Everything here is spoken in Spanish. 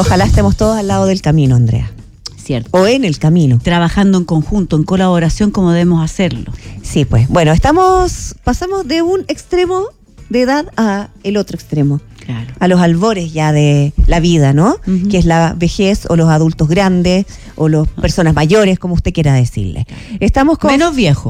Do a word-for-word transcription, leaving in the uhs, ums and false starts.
Ojalá estemos todos al lado del camino, Andrea. Cierto. O en el camino. Trabajando en conjunto, en colaboración, como debemos hacerlo. Sí, pues. Bueno, estamos, pasamos de un extremo de edad a el otro extremo. Claro. A los albores ya de la vida, ¿no? Uh-huh. Que es la vejez o los adultos grandes o las personas mayores, como usted quiera decirle. Estamos con... Menos viejo.